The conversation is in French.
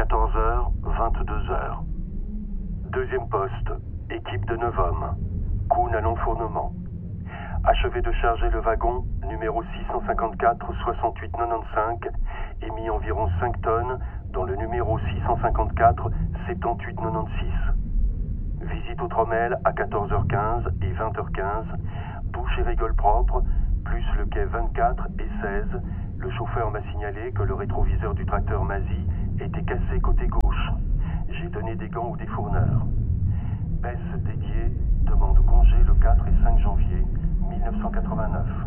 14h, 22h. Deuxième poste, équipe de 9 hommes. Kuhn à l'enfournement. Achevé de charger le wagon numéro 654 6895, émis environ 5 tonnes dans le numéro 654 7896. Visite au Tromel à 14h15 et 20h15, douche et rigole propre, plus le quai 24 et 16. Le chauffeur m'a signalé que le rétroviseur du tracteur Mazy était cassé côté gauche. J'ai donné des gants ou des fourneurs. Baisse dédiée demande congé le 4 et 5 janvier 1989.